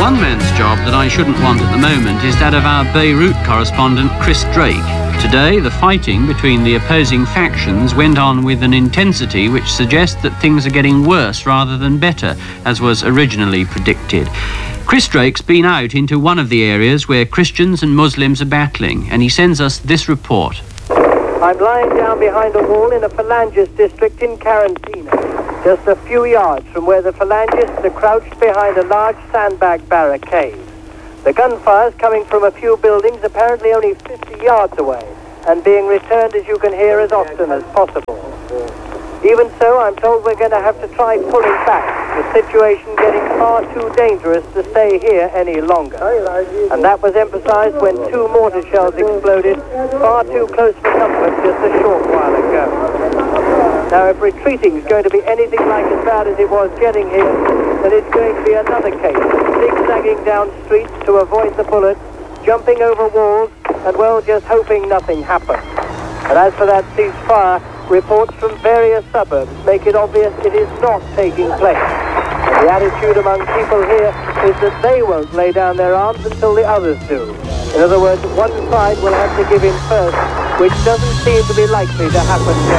One man's job that I shouldn't want at the moment is that of our Beirut correspondent, Chris Drake. Today, the fighting between the opposing factions went on with an intensity which suggests that things are getting worse rather than better, as was originally predicted. Chris Drake's been out into one of the areas where Christians and Muslims are battling, and he sends us this report. I'm lying down behind a wall in a Phalangist district in Karantina, just a few yards from where the Phalangists are crouched behind a large sandbag barricade. The gunfire's coming from a few buildings apparently only 50 yards away, and being returned, as you can hear, as often as possible. Even so, I'm told we're going to have to try pulling back, the situation getting far too dangerous to stay here any longer. And that was emphasized when 2 mortar shells exploded far too close for comfort just a short while ago. Now, if retreating is going to be anything like as bad as it was getting here, then it's going to be another case, zigzagging down streets to avoid the bullets, jumping over walls, and, well, just hoping nothing happens. And as for that ceasefire, reports from various suburbs make it obvious it is not taking place. And the attitude among people here is that they won't lay down their arms until the others do. In other words, one side will have to give in first, which doesn't seem to be likely to happen yet.